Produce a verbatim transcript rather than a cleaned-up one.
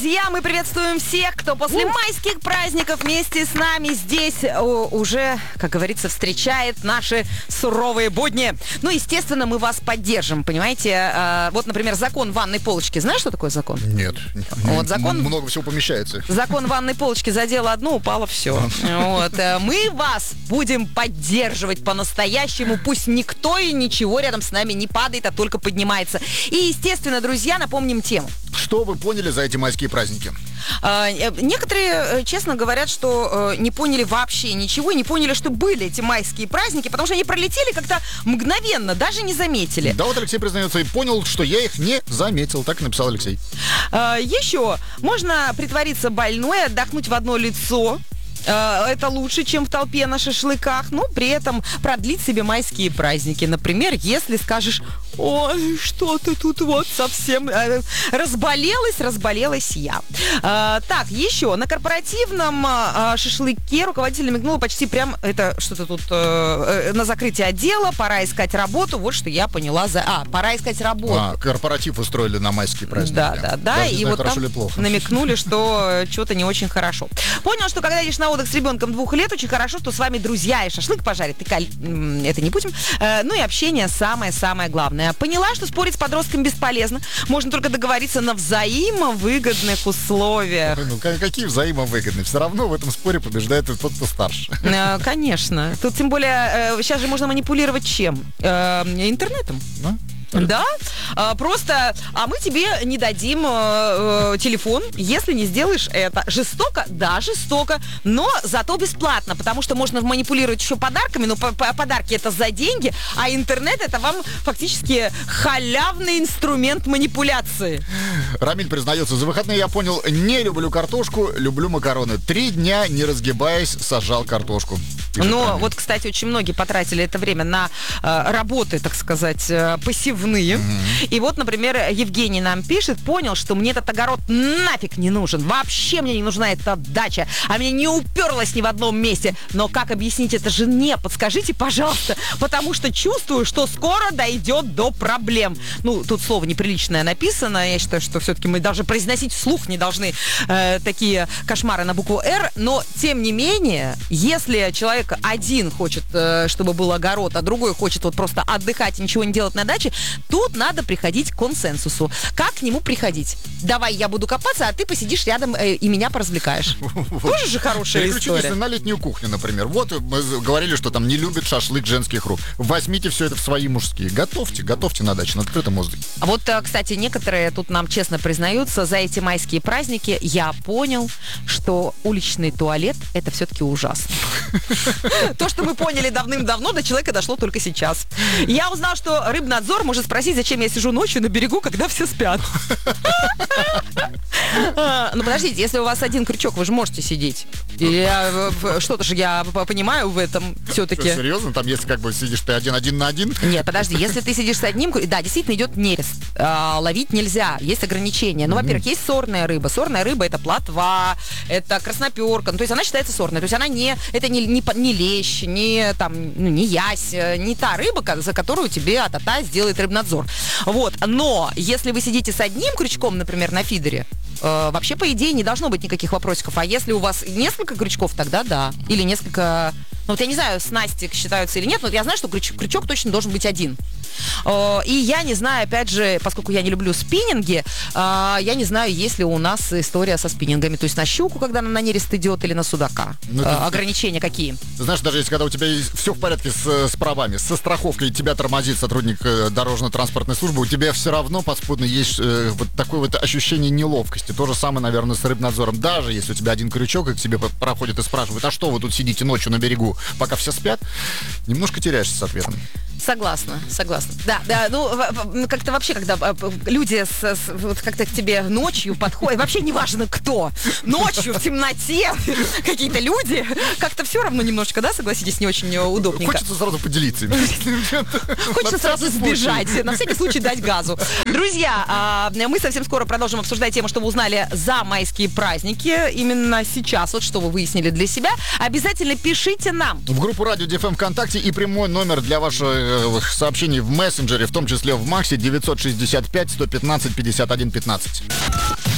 друзья, мы приветствуем всех, кто после майских праздников вместе с нами здесь о, уже, как говорится, встречает наши суровые будни. Ну, естественно, мы вас поддержим, понимаете? А, вот, например, закон ванной полочки. Знаешь, что такое закон? Нет. Вот закон... Много всего помещается. Закон ванной полочки задела одну, упало все. Вот. Мы вас будем поддерживать по-настоящему. Пусть никто и ничего рядом с нами не падает, а только поднимается. И, естественно, друзья, напомним тему. Что вы поняли за эти майские праздники? А, некоторые, честно, говорят, что э, не поняли вообще ничего, не поняли, что были эти майские праздники, потому что они пролетели как-то мгновенно, даже не заметили. Да, вот Алексей признается и понял, что я их не заметил. Так и написал Алексей. А, еще можно притвориться больной, отдохнуть в одно лицо. Это лучше, чем в толпе на шашлыках, но при этом продлить себе майские праздники. Например, если скажешь: ой, что-то тут вот совсем разболелась, разболелась я. А, так, еще, на корпоративном а, шашлыке руководитель намекнула почти прям, это что-то тут а, на закрытие отдела, пора искать работу, вот что я поняла. За... А, пора искать работу. А, корпоратив устроили на майские праздники. Да, да, да, даже и знаю, вот хорошо там или плохо. намекнули, что что-то не очень хорошо. Понял, что когда едешь на отдых с ребенком двух лет, очень хорошо, что с вами друзья и шашлык пожарят, и каль... это не будем. Ну и общение самое-самое главное. Поняла, что спорить с подростком бесполезно. Можно только договориться на взаимовыгодных условиях. Ну, какие взаимовыгодные? Все равно в этом споре побеждает тот, кто старше. Конечно. Тут тем более, сейчас же можно манипулировать чем? Интернетом. Да? Да, а, просто, а мы тебе не дадим э, э, телефон, если не сделаешь это. Жестоко? Да, жестоко, но зато бесплатно, потому что можно манипулировать еще подарками, но подарки это за деньги, а интернет это вам фактически халявный инструмент манипуляции. Рамиль признается: за выходные я понял, не люблю картошку, люблю макароны. Три дня, не разгибаясь, сажал картошку. Но вот, кстати, очень многие потратили это время на э, работы, так сказать, э, пассивные. Mm-hmm. И вот, например, Евгений нам пишет: понял, что мне этот огород нафиг не нужен. Вообще мне не нужна эта дача. А мне не уперлась ни в одном месте. Но как объяснить это жене? Подскажите, пожалуйста. Потому что чувствую, что скоро дойдет до проблем. Ну, тут слово неприличное написано. Я считаю, что все-таки мы даже произносить вслух не должны э, такие кошмары на букву «Р». Но, тем не менее, если человек один хочет, э, чтобы был огород, а другой хочет вот просто отдыхать и ничего не делать на даче, тут надо приходить к консенсусу. Как к нему приходить? Давай я буду копаться, а ты посидишь рядом э, и меня поразвлекаешь. Вот. Тоже же хорошая история. Переключитесь на летнюю кухню, например. Вот мы говорили, что там не любит шашлык женских рук. Возьмите все это в свои мужские. Готовьте, готовьте на даче, на открытом воздухе. А вот, кстати, некоторые тут нам честно признаются: за эти майские праздники я понял, что уличный туалет — это все-таки ужасно. То, что мы поняли давным-давно, до человека дошло только сейчас. Я узнал, что Рыбнадзор может спросить, зачем я сижу ночью на берегу, когда все спят. Ну, подождите, если у вас один крючок, вы же можете сидеть. Я, что-то же я понимаю в этом все-таки. Серьезно? Там если как бы сидишь ты один-один на один? Нет, подожди, если ты сидишь с одним, да, действительно идет нерест. А, ловить нельзя, есть ограничения. Ну, mm-hmm. во-первых, есть сорная рыба. Сорная рыба — это плотва, это красноперка. Ну, то есть она считается сорной. То есть она не, это не, не, не лещ, не, там, ну, не ясь, не та рыба, за которую тебе а-та-та сделает Рыбнадзор. Вот. Но если вы сидите с одним крючком, например, на фидере, э, вообще, по идее, не должно быть никаких вопросиков. А если у вас несколько крючков, тогда да. Или несколько... Ну, вот я не знаю, снасти считаются или нет, но я знаю, что крючок, крючок точно должен быть один. Э, и я не знаю, опять же, поскольку я не люблю спиннинги, э, я не знаю, есть ли у нас история со спиннингами. То есть на щуку, когда она на нерест идет, или на судака. Ну, э, ты, ограничения какие? Ты знаешь, даже если когда у тебя есть все в порядке с, с правами, со страховкой, тебя тормозит сотрудник э, дорожно-транспортной службы, у тебя все равно подспудно есть э, вот такое вот ощущение неловкости. То же самое, наверное, с Рыбнадзором. Даже если у тебя один крючок, и к тебе проходит и спрашивают: а что вы тут сидите ночью на берегу, пока все спят, немножко теряешься с ответом. Согласна, согласна. Да, да, ну, как-то вообще, когда люди с, с, вот как-то к тебе ночью подходят, вообще неважно кто, ночью в темноте какие-то люди, как-то все равно немножечко, да, согласитесь, не очень удобненько. Хочется сразу поделиться. Хочется сразу сбежать, на всякий случай дать газу. Друзья, мы совсем скоро продолжим обсуждать тему, что вы узнали за майские праздники. Именно сейчас, вот что вы выяснили для себя. Обязательно пишите нам. В группу Радио ди эф эм ВКонтакте и прямой номер для вашего сообщений в мессенджере, в том числе в Максе, девятьсот шестьдесят пять сто пятнадцать пятьдесят один пятнадцать.